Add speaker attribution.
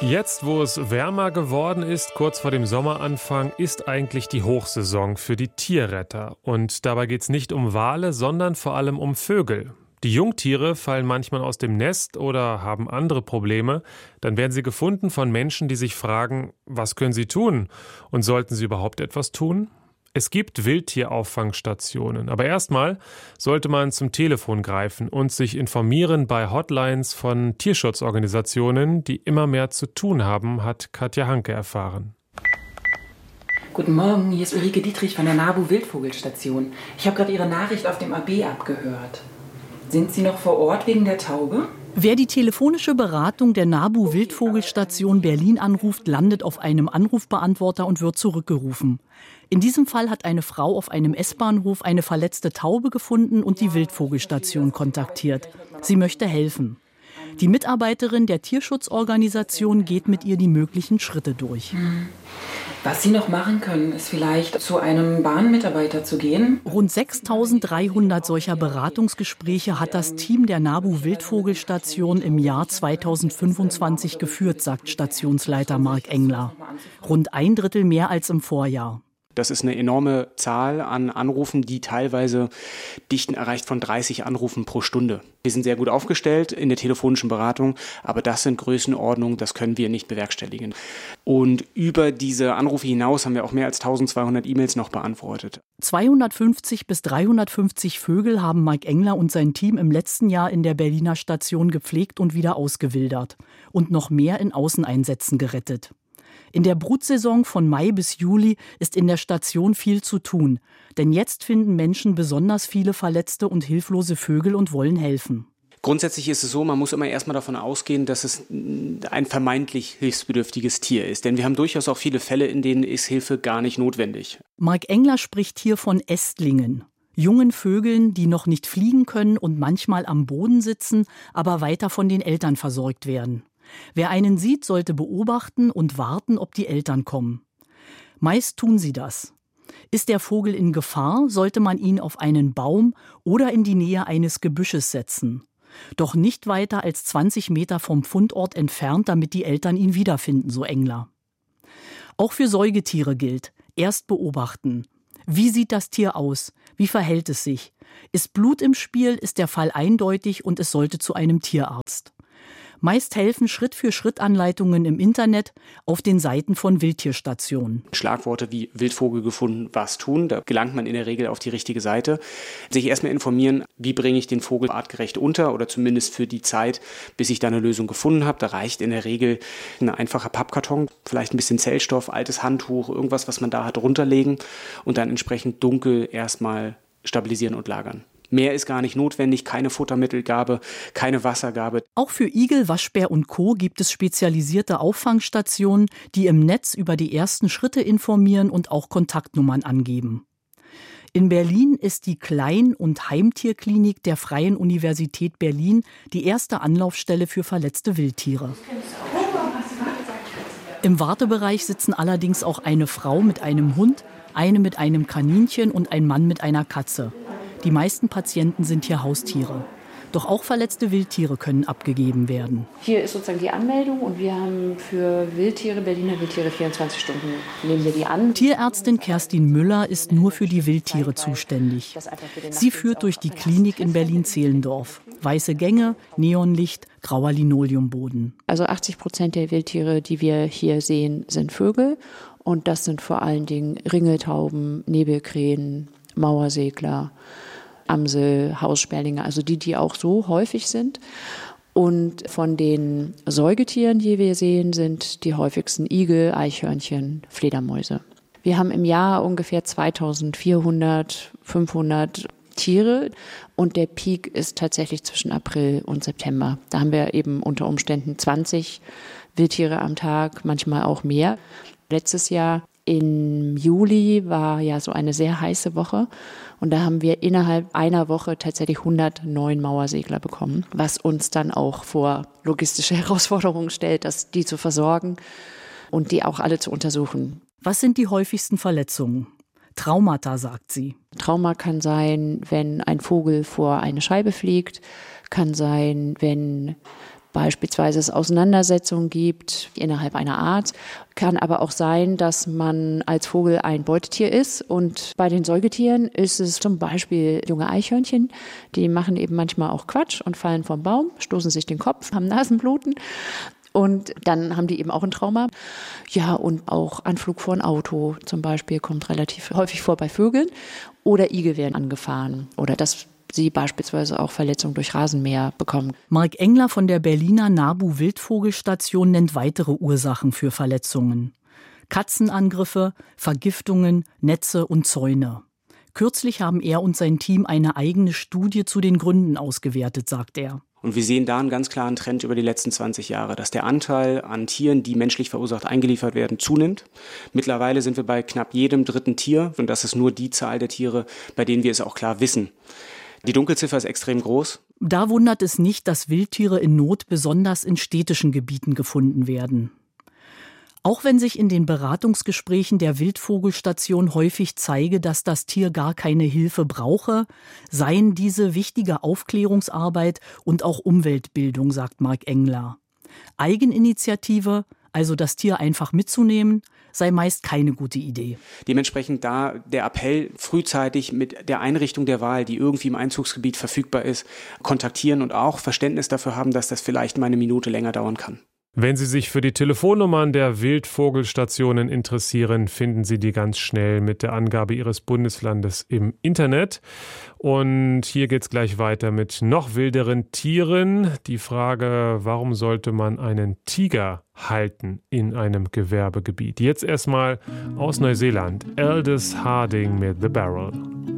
Speaker 1: Jetzt, wo es wärmer geworden ist, kurz vor dem Sommeranfang, ist eigentlich die Hochsaison für die Tierretter. Und dabei geht es nicht um Wale, sondern vor allem um Vögel. Die Jungtiere fallen manchmal aus dem Nest oder haben andere Probleme. Dann werden sie gefunden von Menschen, die sich fragen, was können sie tun? Und sollten sie überhaupt etwas tun? Es gibt Wildtierauffangsstationen, aber erstmal sollte man zum Telefon greifen und sich informieren bei Hotlines von Tierschutzorganisationen, die immer mehr zu tun haben, hat Katja Hanke erfahren.
Speaker 2: Guten Morgen, hier ist Ulrike Dietrich von der NABU Wildvogelstation. Ich habe gerade Ihre Nachricht auf dem AB abgehört. Sind Sie noch vor Ort wegen der Taube?
Speaker 3: Wer die telefonische Beratung der NABU Wildvogelstation Berlin anruft, landet auf einem Anrufbeantworter und wird zurückgerufen. In diesem Fall hat eine Frau auf einem S-Bahnhof eine verletzte Taube gefunden und die Wildvogelstation kontaktiert. Sie möchte helfen. Die Mitarbeiterin der Tierschutzorganisation geht mit ihr die möglichen Schritte durch.
Speaker 2: Was Sie noch machen können, ist vielleicht zu einem Bahnmitarbeiter zu gehen.
Speaker 3: Rund 6.300 solcher Beratungsgespräche hat das Team der NABU Wildvogelstation im Jahr 2025 geführt, sagt Stationsleiter Marc Engler. Rund 1/3 mehr als im Vorjahr.
Speaker 4: Das ist eine enorme Zahl an Anrufen, die teilweise Dichten erreicht von 30 Anrufen pro Stunde. Wir sind sehr gut aufgestellt in der telefonischen Beratung, aber das sind Größenordnungen, das können wir nicht bewerkstelligen. Und über diese Anrufe hinaus haben wir auch mehr als 1200 E-Mails noch beantwortet.
Speaker 3: 250 bis 350 Vögel haben Marc Engler und sein Team im letzten Jahr in der Berliner Station gepflegt und wieder ausgewildert und noch mehr in Außeneinsätzen gerettet. In der Brutsaison von Mai bis Juli ist in der Station viel zu tun. Denn jetzt finden Menschen besonders viele verletzte und hilflose Vögel und wollen helfen.
Speaker 4: Grundsätzlich ist es so, man muss immer erstmal davon ausgehen, dass es ein vermeintlich hilfsbedürftiges Tier ist. Denn wir haben durchaus auch viele Fälle, in denen ist Hilfe gar nicht notwendig.
Speaker 3: Marc Engler spricht hier von Ästlingen. Jungen Vögeln, die noch nicht fliegen können und manchmal am Boden sitzen, aber weiter von den Eltern versorgt werden. Wer einen sieht, sollte beobachten und warten, ob die Eltern kommen. Meist tun sie das. Ist der Vogel in Gefahr, sollte man ihn auf einen Baum oder in die Nähe eines Gebüsches setzen. Doch nicht weiter als 20 Meter vom Fundort entfernt, damit die Eltern ihn wiederfinden, so Engler. Auch für Säugetiere gilt: erst beobachten. Wie sieht das Tier aus? Wie verhält es sich? Ist Blut im Spiel, ist der Fall eindeutig und es sollte zu einem Tierarzt. Meist helfen Schritt-für-Schritt-Anleitungen im Internet auf den Seiten von Wildtierstationen.
Speaker 4: Schlagworte wie Wildvogel gefunden, was tun, da gelangt man in der Regel auf die richtige Seite. Sich erstmal informieren, wie bringe ich den Vogel artgerecht unter oder zumindest für die Zeit, bis ich da eine Lösung gefunden habe. Da reicht in der Regel ein einfacher Pappkarton, vielleicht ein bisschen Zellstoff, altes Handtuch, irgendwas, was man da hat, runterlegen und dann entsprechend dunkel erstmal stabilisieren und lagern. Mehr ist gar nicht notwendig, keine Futtermittelgabe, keine Wassergabe.
Speaker 3: Auch für Igel, Waschbär und Co. gibt es spezialisierte Auffangstationen, die im Netz über die ersten Schritte informieren und auch Kontaktnummern angeben. In Berlin ist die Klein- und Heimtierklinik der Freien Universität Berlin die erste Anlaufstelle für verletzte Wildtiere. Im Wartebereich sitzen allerdings auch eine Frau mit einem Hund, eine mit einem Kaninchen und ein Mann mit einer Katze. Die meisten Patienten sind hier Haustiere. Doch auch verletzte Wildtiere können abgegeben werden.
Speaker 5: Hier ist sozusagen die Anmeldung und wir haben für Wildtiere, Berliner Wildtiere, 24 Stunden nehmen wir die an.
Speaker 3: Tierärztin Kerstin Müller ist nur für die Wildtiere zuständig. Sie führt durch die Klinik in Berlin-Zehlendorf. Weiße Gänge, Neonlicht, grauer Linoleumboden.
Speaker 5: Also 80% der Wildtiere, die wir hier sehen, sind Vögel. Und das sind vor allen Dingen Ringeltauben, Nebelkrähen, Mauersegler, Amsel, Haussperlinge, also die auch so häufig sind. Und von den Säugetieren, die wir sehen, sind die häufigsten Igel, Eichhörnchen, Fledermäuse. Wir haben im Jahr ungefähr 2400, 500 Tiere und der Peak ist tatsächlich zwischen April und September. Da haben wir eben unter Umständen 20 Wildtiere am Tag, manchmal auch mehr. Letztes Jahr im Juli war ja so eine sehr heiße Woche und da haben wir innerhalb einer Woche tatsächlich 109 Mauersegler bekommen, was uns dann auch vor logistische Herausforderungen stellt, die zu versorgen und die auch alle zu untersuchen.
Speaker 3: Was sind die häufigsten Verletzungen? Traumata, sagt sie.
Speaker 5: Trauma kann sein, wenn ein Vogel vor eine Scheibe fliegt, kann sein, wenn beispielsweise es Auseinandersetzungen gibt innerhalb einer Art. Kann aber auch sein, dass man als Vogel ein Beutetier ist. Und bei den Säugetieren ist es zum Beispiel junge Eichhörnchen, die machen eben manchmal auch Quatsch und fallen vom Baum, stoßen sich den Kopf, haben Nasenbluten. Und dann haben die eben auch ein Trauma. Ja, und auch Anflug vor ein Auto zum Beispiel kommt relativ häufig vor bei Vögeln. Oder Igel werden angefahren. Oder dass sie beispielsweise auch Verletzungen durch Rasenmäher bekommen.
Speaker 3: Marc Engler von der Berliner NABU-Wildvogelstation nennt weitere Ursachen für Verletzungen. Katzenangriffe, Vergiftungen, Netze und Zäune. Kürzlich haben er und sein Team eine eigene Studie zu den Gründen ausgewertet, sagt er.
Speaker 4: Und wir sehen da einen ganz klaren Trend über die letzten 20 Jahre, dass der Anteil an Tieren, die menschlich verursacht eingeliefert werden, zunimmt. Mittlerweile sind wir bei knapp jedem dritten Tier und das ist nur die Zahl der Tiere, bei denen wir es auch klar wissen. Die Dunkelziffer ist extrem groß.
Speaker 3: Da wundert es nicht, dass Wildtiere in Not besonders in städtischen Gebieten gefunden werden. Auch wenn sich in den Beratungsgesprächen der Wildvogelstation häufig zeige, dass das Tier gar keine Hilfe brauche, seien diese wichtige Aufklärungsarbeit und auch Umweltbildung, sagt Marc Engler. Eigeninitiative, also das Tier einfach mitzunehmen, sei meist keine gute Idee.
Speaker 4: Dementsprechend da der Appell, frühzeitig mit der Einrichtung der Wahl, die irgendwie im Einzugsgebiet verfügbar ist, kontaktieren und auch Verständnis dafür haben, dass das vielleicht mal eine Minute länger dauern kann.
Speaker 1: Wenn Sie sich für die Telefonnummern der Wildvogelstationen interessieren, finden Sie die ganz schnell mit der Angabe Ihres Bundeslandes im Internet. Und hier geht's gleich weiter mit noch wilderen Tieren. Die Frage, warum sollte man einen Tiger halten in einem Gewerbegebiet? Jetzt erstmal aus Neuseeland. Aldous Harding mit The Barrel.